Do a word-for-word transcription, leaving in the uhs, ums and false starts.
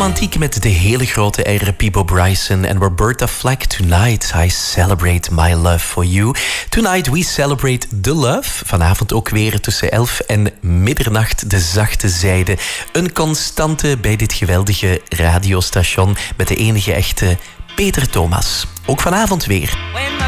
romantiek met de hele grote R. Peabo Bryson en Roberta Flack. Tonight I celebrate my love for you. Tonight we celebrate the love. Vanavond ook weer tussen elf en middernacht de zachte zijde. Een constante bij dit geweldige radiostation met de enige echte Peter Thomas. Ook vanavond weer.